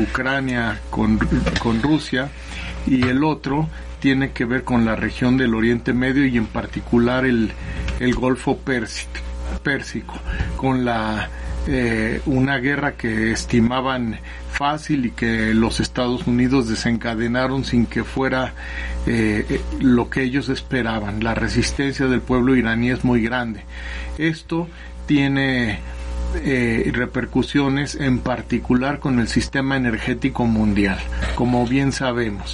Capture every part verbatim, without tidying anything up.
Ucrania con, con Rusia, y el otro tiene que ver con la región del Oriente Medio y en particular el, el Golfo Pérsico, Pérsico con la eh, una guerra que estimaban fácil y que los Estados Unidos desencadenaron sin que fuera eh, lo que ellos esperaban. La resistencia del pueblo iraní es muy grande. Esto tiene eh, repercusiones en particular con el sistema energético mundial, como bien sabemos.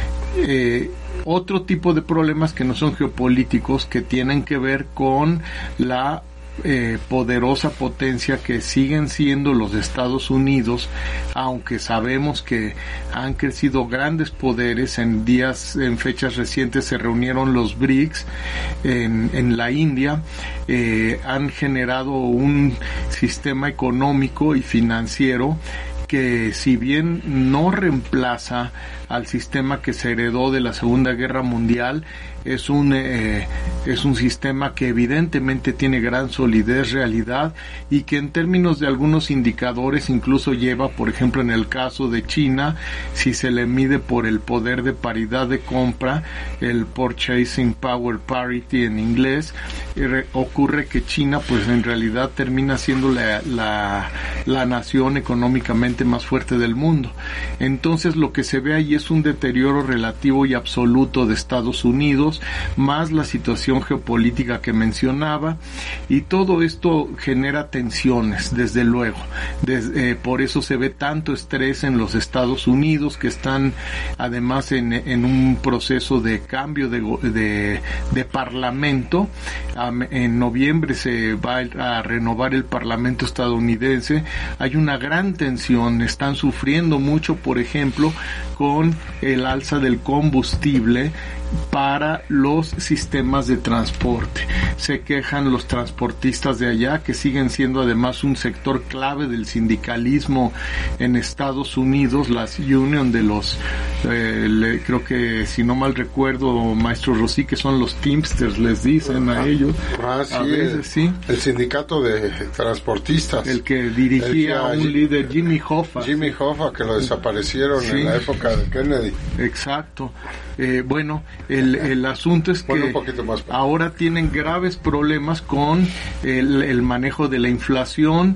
Eh, otro tipo de problemas que no son geopolíticos, que tienen que ver con la Eh, poderosa potencia que siguen siendo los Estados Unidos, aunque sabemos que han crecido grandes poderes. En días, en fechas recientes se reunieron los BRICS en, en la India, eh, han generado un sistema económico y financiero que, si bien no reemplaza al sistema que se heredó de la Segunda Guerra Mundial, es un eh, es un sistema que evidentemente tiene gran solidez, realidad, y que en términos de algunos indicadores incluso lleva, por ejemplo, en el caso de China, si se le mide por el poder de paridad de compra, el Purchasing Power Parity en inglés, eh, ocurre que China pues en realidad termina siendo la, la, la nación económicamente más fuerte del mundo. Entonces lo que se ve ahí es un deterioro relativo y absoluto de Estados Unidos, más la situación geopolítica que mencionaba, y todo esto genera tensiones, desde luego. Des, eh, por eso se ve tanto estrés en los Estados Unidos, que están además en, en un proceso de cambio de, de, de parlamento. Um, en noviembre se va a renovar el parlamento estadounidense. Hay una gran tensión, están sufriendo mucho, por ejemplo, con el alza del combustible para los sistemas de transporte. Se quejan los transportistas de allá, que siguen siendo además un sector clave del sindicalismo en Estados Unidos. Las union de los eh, le, creo que, si no mal recuerdo, maestro Rossi, que son los Teamsters, les dicen a ellos. Ah, sí, a veces, el, sí. El sindicato de transportistas. El que dirigía el que, un líder, Jimmy Hoffa. Jimmy Hoffa, que lo desaparecieron sí. en la época de Kennedy. Exacto. Eh, bueno, el, el asunto es que bueno, ahora tienen graves problemas con el, el manejo de la inflación,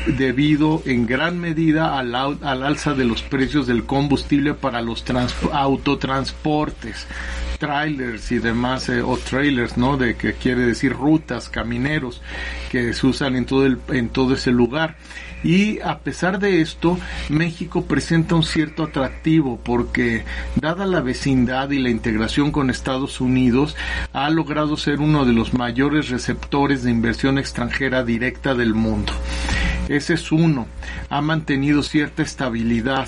debido en gran medida al, al alza de los precios del combustible para los trans, autotransportes, trailers y demás, eh, o trailers, ¿no? De que quiere decir rutas, camineros, que se usan en todo el, en todo ese lugar. Y a pesar de esto, México presenta un cierto atractivo, porque dada la vecindad y la integración con Estados Unidos, ha logrado ser uno de los mayores receptores de inversión extranjera directa del mundo. Ese es uno. Ha mantenido cierta estabilidad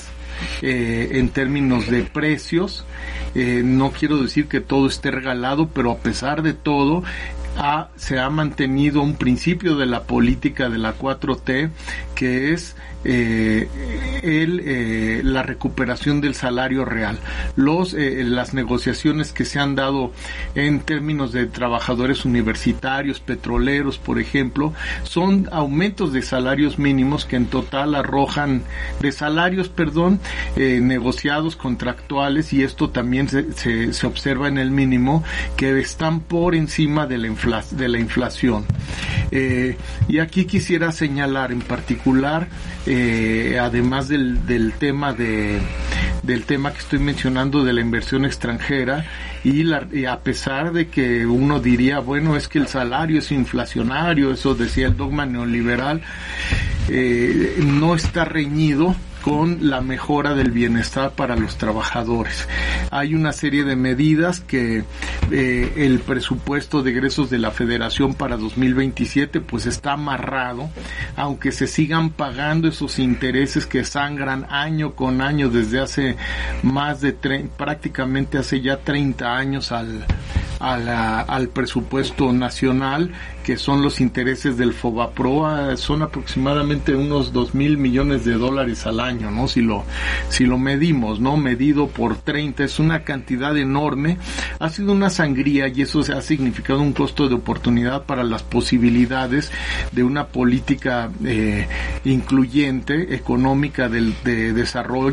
eh, en términos de precios. Eh, no quiero decir que todo esté regalado, pero a pesar de todo, Ha, se ha mantenido un principio de la política de la cuatro T, que es eh, el, eh, la recuperación del salario real. Los, eh, las negociaciones que se han dado en términos de trabajadores universitarios, petroleros, por ejemplo, son aumentos de salarios mínimos que en total arrojan, de salarios, perdón, eh, negociados, contractuales, y esto también se, se, se observa en el mínimo, que están por encima de la inflación de la inflación. Eh, y aquí quisiera señalar en particular, eh, además del, del tema de del tema que estoy mencionando de la inversión extranjera, y, la, y a pesar de que uno diría, bueno, es que el salario es inflacionario, eso decía el dogma neoliberal, eh, no está reñido con la mejora del bienestar para los trabajadores. Hay una serie de medidas que eh, el presupuesto de egresos de la Federación para dos mil veintisiete pues está amarrado, aunque se sigan pagando esos intereses que sangran año con año desde hace más de tre- prácticamente hace ya treinta años al a la, al presupuesto nacional, que son los intereses del FOBAPROA, son aproximadamente unos dos mil millones de dólares al año, ¿no? Si lo, si lo medimos, ¿no? Medido por treinta, es una cantidad enorme. Ha sido una sangría y eso ha significado un costo de oportunidad para las posibilidades de una política eh, incluyente, económica del, de desarrollo